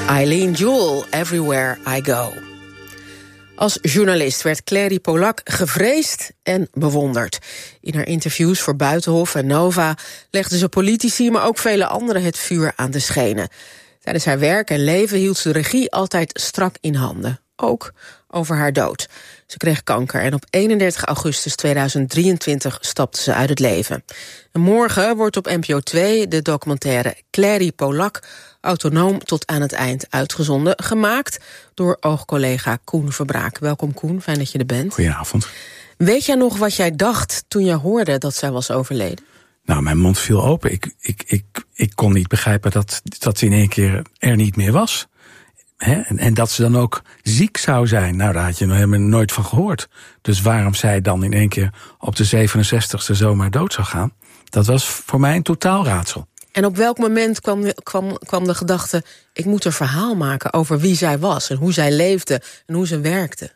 Eileen Jewell, Everywhere I Go. Als journalist werd Clary Polak gevreesd en bewonderd. In haar interviews voor Buitenhof en Nova legde ze politici, maar ook vele anderen het vuur aan de schenen. Tijdens haar werk en leven hield ze de regie altijd strak in handen. Ook over haar dood. Ze kreeg kanker en op 31 augustus 2023 stapte ze uit het leven. En morgen wordt op NPO 2 de documentaire Clary Polak autonoom tot aan het eind uitgezonden, gemaakt door oogcollega Koen Verbraak. Welkom Koen, fijn dat je er bent. Goedenavond. Weet jij nog wat jij dacht toen je hoorde dat zij was overleden? Nou, mijn mond viel open. Ik kon niet begrijpen dat ze in één keer er niet meer was. En dat ze dan ook ziek zou zijn. Nou, daar had je helemaal nooit van gehoord. Dus waarom zij dan in één keer op de 67ste zomaar dood zou gaan, dat was voor mij een totaal raadsel. En op welk moment kwam de gedachte, ik moet een verhaal maken over wie zij was en hoe zij leefde en hoe ze werkte?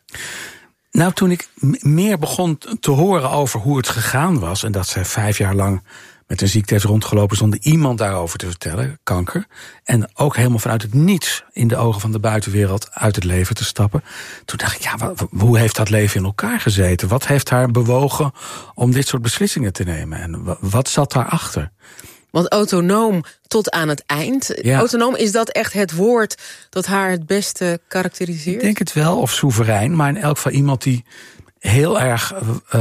Nou, toen ik meer begon te horen over hoe het gegaan was, en dat zij 5 jaar lang met een ziekte heeft rondgelopen zonder iemand daarover te vertellen, kanker, en ook helemaal vanuit het niets in de ogen van de buitenwereld uit het leven te stappen. Toen dacht ik, ja, hoe heeft dat leven in elkaar gezeten? Wat heeft haar bewogen om dit soort beslissingen te nemen? En wat zat daarachter? Want autonoom tot aan het eind. Ja. Autonoom, is dat echt het woord dat haar het beste karakteriseert? Ik denk het wel, of soeverein, maar in elk geval iemand die heel erg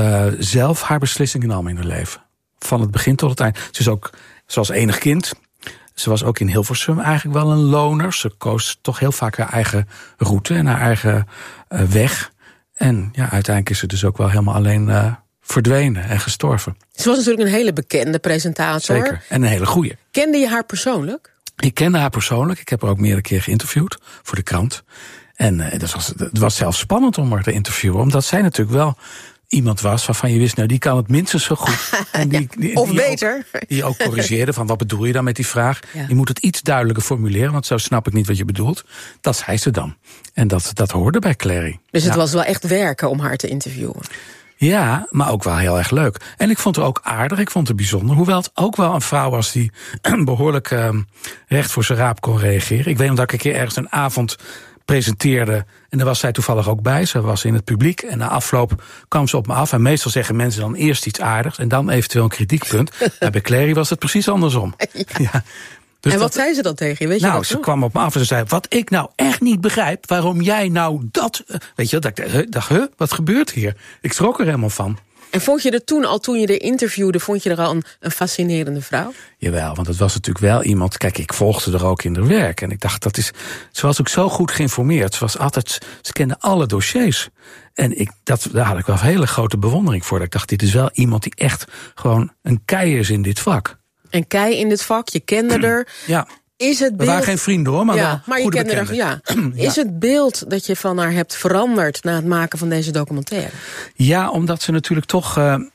zelf haar beslissingen nam in haar leven. Van het begin tot het eind. Ze is ook, zoals enig kind, ze was ook in Hilversum eigenlijk wel een loner. Ze koos toch heel vaak haar eigen route en haar eigen weg. En ja, uiteindelijk is ze dus ook wel helemaal alleen verdwenen en gestorven. Ze was natuurlijk een hele bekende presentator. Zeker, en een hele goeie. Kende je haar persoonlijk? Ik kende haar persoonlijk. Ik heb haar ook meerdere keer geïnterviewd voor de krant. En het was zelfs spannend om haar te interviewen, omdat zij natuurlijk wel iemand was waarvan je wist, nou, die kan het minstens zo goed. En of beter. Die ook corrigeerde van, wat bedoel je dan met die vraag? Ja. Je moet het iets duidelijker formuleren, want zo snap ik niet wat je bedoelt. Dat zei ze dan. En dat hoorde bij Clary. Dus het was wel echt werken om haar te interviewen? Ja, maar ook wel heel erg leuk. En ik vond haar ook aardig, ik vond haar bijzonder. Hoewel het ook wel een vrouw was die behoorlijk recht voor zijn raap kon reageren. Ik weet nog dat ik een keer ergens een avond presenteerde en daar was zij toevallig ook bij. Ze was in het publiek en na afloop kwam ze op me af. En meestal zeggen mensen dan eerst iets aardigs en dan eventueel een kritiekpunt. Maar bij Clary was het precies andersom. Ja. Dus en wat zei ze dan tegen je? Weet je nou, ze kwam op me af en ze zei, wat ik nou echt niet begrijp, waarom jij nou dat... Weet je, dat ik dacht, wat gebeurt hier? Ik schrok er helemaal van. En vond je er toen je er interviewde, vond je er al een fascinerende vrouw? Jawel, want het was natuurlijk wel iemand. Kijk, ik volgde er ook in haar werk. En ik dacht, ze was ook zo goed geïnformeerd. Ze kende alle dossiers. En daar had ik wel een hele grote bewondering voor. Dat ik dacht, dit is wel iemand die echt gewoon een kei is in dit vak. Een kei in dit vak, je kende er. Ja. Is het beeld... We waren geen vrienden hoor, maar ja, wel goede bekenden. Ja. Is het beeld dat je van haar hebt veranderd na het maken van deze documentaire? Ja, omdat ze natuurlijk toch...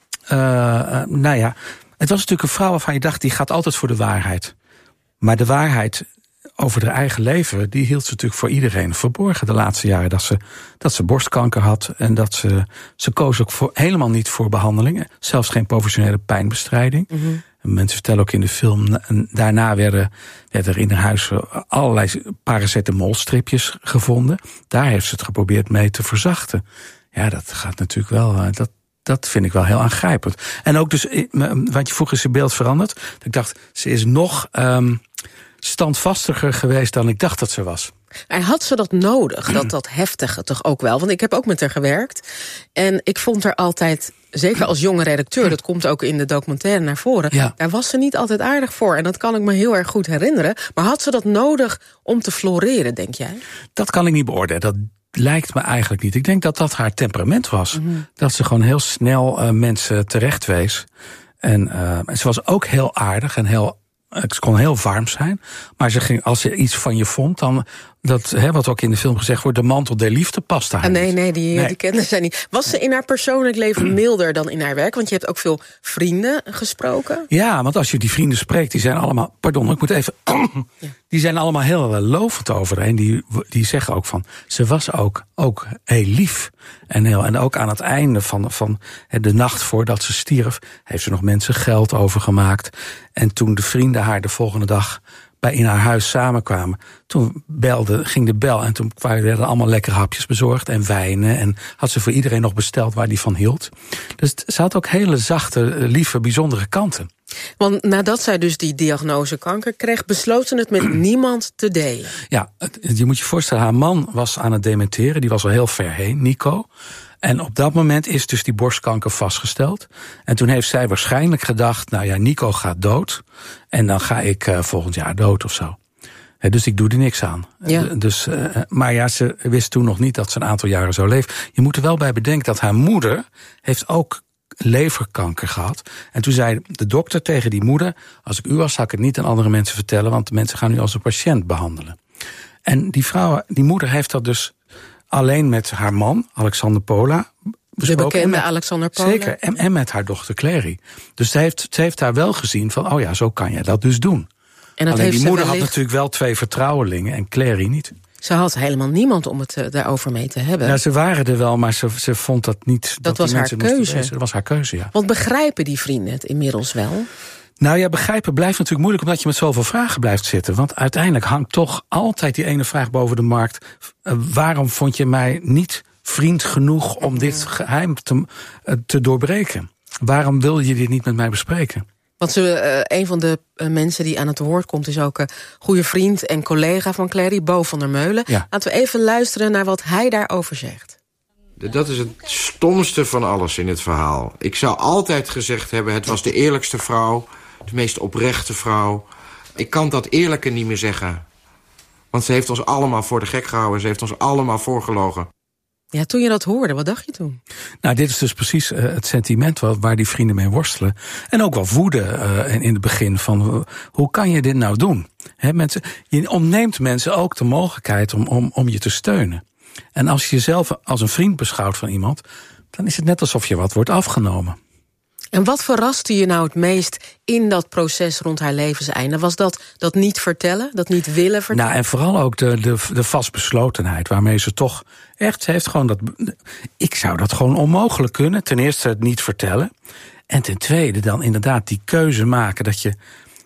nou ja, het was natuurlijk een vrouw waarvan je dacht, die gaat altijd voor de waarheid. Maar de waarheid over haar eigen leven, die hield ze natuurlijk voor iedereen verborgen de laatste jaren. Dat ze borstkanker had en dat ze koos ook helemaal niet voor behandelingen. Zelfs geen professionele pijnbestrijding. Mm-hmm. Mensen vertellen ook in de film, daarna werden er in haar huis allerlei paracetamolstripjes gevonden. Daar heeft ze het geprobeerd mee te verzachten. Ja, dat gaat natuurlijk wel, dat vind ik wel heel aangrijpend. En ook dus, wat je vroeg, is je beeld veranderd. Ik dacht, ze is nog standvastiger geweest dan ik dacht dat ze was. En had ze dat nodig, dat heftige toch ook wel? Want ik heb ook met haar gewerkt. En ik vond haar altijd, zeker als jonge redacteur, dat komt ook in de documentaire naar voren, ja, daar was ze niet altijd aardig voor. En dat kan ik me heel erg goed herinneren. Maar had ze dat nodig om te floreren, denk jij? Dat kan ik niet beoordelen. Dat lijkt me eigenlijk niet. Ik denk dat dat haar temperament was. Mm-hmm. Dat ze gewoon heel snel mensen terecht wees. En ze was ook heel aardig en ze kon heel warm zijn, maar als ze iets van je vond, dan wat ook in de film gezegd wordt, de mantel der liefde paste haar niet. Nee, die kende zij niet. Was ze in haar persoonlijk leven milder dan in haar werk? Want je hebt ook veel vrienden gesproken. Ja, want als je die vrienden spreekt, die zijn allemaal, die zijn allemaal heel lovend over haar. En die zeggen ook van, ze was ook heel lief. En ook aan het einde van de nacht voordat ze stierf, heeft ze nog mensen geld overgemaakt. En toen de vrienden haar de volgende dag in haar huis samenkwamen. Toen ging de bel en toen werden allemaal lekkere hapjes bezorgd en wijnen. En had ze voor iedereen nog besteld waar die van hield. Dus ze had ook hele zachte, lieve, bijzondere kanten. Want nadat zij dus die diagnose kanker kreeg, besloot ze het met niemand te delen. Ja, je moet je voorstellen, haar man was aan het dementeren. Die was al heel ver heen, Nico. En op dat moment is dus die borstkanker vastgesteld. En toen heeft zij waarschijnlijk gedacht, nou ja, Nico gaat dood. En dan ga ik volgend jaar dood of zo. Dus ik doe er niks aan. Ja. Maar ja, ze wist toen nog niet dat ze een aantal jaren zou leven. Je moet er wel bij bedenken dat haar moeder heeft ook leverkanker gehad. En toen zei de dokter tegen die moeder, als ik u was, zou ik het niet aan andere mensen vertellen, want de mensen gaan u als een patiënt behandelen. En die moeder heeft dat dus alleen met haar man, Alexander Pola, besproken. De bekende Alexander Pola. Zeker, en met haar dochter Clary. Dus ze heeft daar wel gezien van, oh ja, zo kan je dat dus doen. En alleen die moeder had natuurlijk wel 2 vertrouwelingen en Clary niet. Ze had helemaal niemand om het daarover mee te hebben. Ja, ze waren er wel, maar ze vond dat niet. Dat was haar keuze. Dat was haar keuze, ja. Want begrijpen die vrienden het inmiddels wel? Nou ja, begrijpen blijft natuurlijk moeilijk omdat je met zoveel vragen blijft zitten. Want uiteindelijk hangt toch altijd die ene vraag boven de markt. Waarom vond je mij niet vriend genoeg om dit geheim te doorbreken? Waarom wil je dit niet met mij bespreken? Want een van de mensen die aan het woord komt is ook een goede vriend en collega van Clary, Bo van der Meulen. Ja. Laten we even luisteren naar wat hij daarover zegt. Dat is het stomste van alles in het verhaal. Ik zou altijd gezegd hebben, het was de eerlijkste vrouw, de meest oprechte vrouw. Ik kan dat eerlijke niet meer zeggen. Want ze heeft ons allemaal voor de gek gehouden. Ze heeft ons allemaal voorgelogen. Ja, toen je dat hoorde, wat dacht je toen? Nou, dit is dus precies het sentiment waar die vrienden mee worstelen. En ook wel woede in het begin van, hoe kan je dit nou doen? Je ontneemt mensen ook de mogelijkheid om je te steunen. En als je jezelf als een vriend beschouwt van iemand, dan is het net alsof je wat wordt afgenomen. En wat verraste je nou het meest in dat proces rond haar levenseinde? Was dat niet vertellen, dat niet willen vertellen? Nou, en vooral ook de vastbeslotenheid waarmee ze toch echt, ze heeft gewoon dat. Ik zou dat gewoon onmogelijk kunnen. Ten eerste het niet vertellen. En ten tweede dan inderdaad die keuze maken dat je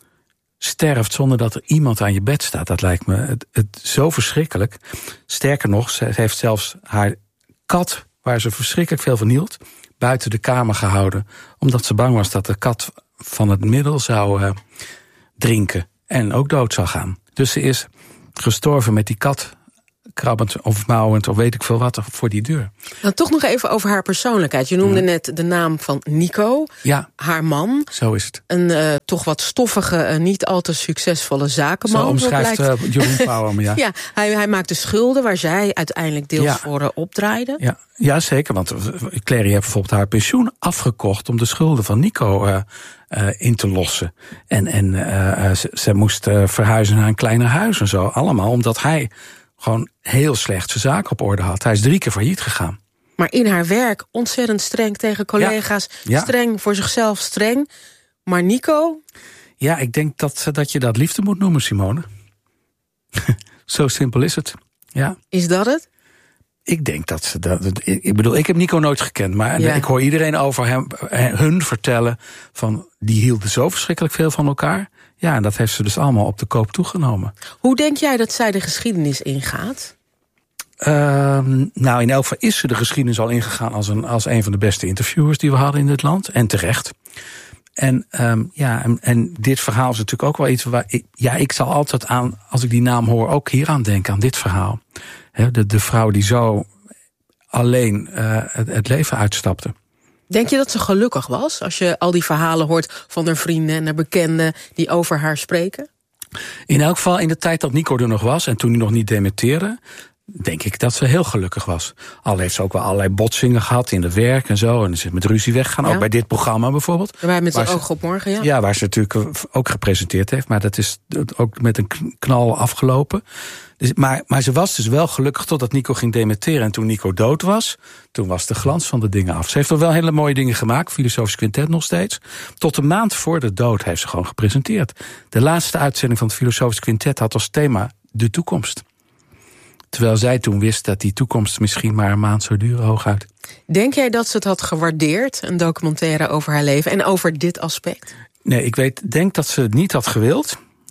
sterft zonder dat er iemand aan je bed staat. Dat lijkt me het zo verschrikkelijk. Sterker nog, ze heeft zelfs haar kat, waar ze verschrikkelijk veel van hield, buiten de kamer gehouden, omdat ze bang was dat de kat van het middel zou drinken en ook dood zou gaan. Dus ze is gestorven met die kat krabbend of mouwend of weet ik veel wat voor die deur. Nou, toch nog even over haar persoonlijkheid. Je noemde net de naam van Nico, haar man. Zo is het. Een toch wat stoffige, niet al te succesvolle zakenman. Zo omschrijft Jeroen Pauwer me, ja. Ja, hij maakte schulden waar zij uiteindelijk deels voor opdraaide. Ja, zeker, want Clary heeft bijvoorbeeld haar pensioen afgekocht om de schulden van Nico in te lossen. En ze moest verhuizen naar een kleiner huis en zo. Allemaal omdat hij gewoon heel slecht zijn zaken op orde had. Hij is 3 keer failliet gegaan. Maar in haar werk ontzettend streng tegen collega's. Ja. Streng voor zichzelf, streng. Maar Nico? Ja, ik denk dat je dat liefde moet noemen, Simone. Zo simpel is het. Ja. Is dat het? Ik denk dat ze dat. Ik bedoel, ik heb Nico nooit gekend, maar ik hoor iedereen over hun vertellen van die hielden zo verschrikkelijk veel van elkaar. Ja, en dat heeft ze dus allemaal op de koop toegenomen. Hoe denk jij dat zij de geschiedenis ingaat? Nou, in elk geval is ze de geschiedenis al ingegaan als een van de beste interviewers die we hadden in dit land. En terecht. En dit verhaal is natuurlijk ook wel iets waar ik zal altijd aan, als ik die naam hoor, ook hier aan denken, aan dit verhaal. De vrouw die zo alleen het leven uitstapte. Denk je dat ze gelukkig was als je al die verhalen hoort van haar vrienden en haar bekenden die over haar spreken? In elk geval in de tijd dat Nico er nog was en toen hij nog niet dementeerde, denk ik dat ze heel gelukkig was. Al heeft ze ook wel allerlei botsingen gehad in het werk en zo. En ze is met ruzie weggegaan, ook bij dit programma bijvoorbeeld. Met het oog op morgen, ja. Ja, waar ze natuurlijk ook gepresenteerd heeft. Maar dat is ook met een knal afgelopen. Dus, maar ze was dus wel gelukkig totdat Nico ging dementeren. En toen Nico dood was, toen was de glans van de dingen af. Ze heeft nog wel hele mooie dingen gemaakt, Filosofisch Quintet nog steeds. Tot een maand voor de dood heeft ze gewoon gepresenteerd. De laatste uitzending van het Filosofisch Quintet had als thema de toekomst. Terwijl zij toen wist dat die toekomst misschien maar een maand zou duren, hooguit. Denk jij dat ze het had gewaardeerd, een documentaire over haar leven en over dit aspect? Nee, ik denk dat ze het niet had gewild.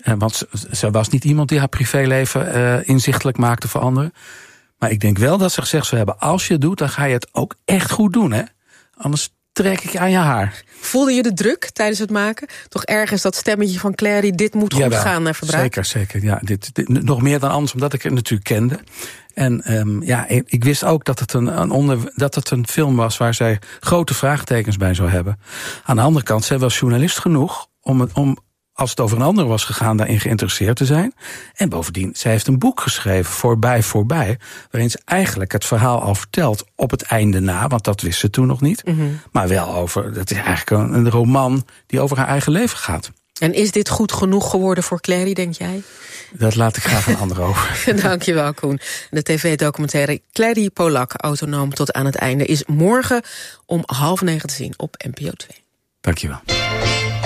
Want ze was niet iemand die haar privéleven inzichtelijk maakte voor anderen. Maar ik denk wel dat ze gezegd zou hebben, als je het doet, dan ga je het ook echt goed doen, hè? Anders trek ik aan je haar. Voelde je de druk tijdens het maken? Toch ergens dat stemmetje van Clary, dit moet goed gaan, verbruiken? Zeker. Ja, dit nog meer dan anders, omdat ik het natuurlijk kende. En ik wist ook dat het een film was waar zij grote vraagtekens bij zou hebben. Aan de andere kant, zij was journalist genoeg om als het over een ander was gegaan, daarin geïnteresseerd te zijn. En bovendien, zij heeft een boek geschreven, Voorbij, waarin ze eigenlijk het verhaal al vertelt op het einde na, want dat wist ze toen nog niet. Mm-hmm. Maar wel over, dat is eigenlijk een roman die over haar eigen leven gaat. En is dit goed genoeg geworden voor Clary, denk jij? Dat laat ik graag aan anderen over. Dankjewel, Koen. De tv-documentaire Clary Polak, autonoom tot aan het einde, is morgen om 20:30 te zien op NPO 2. Dankjewel.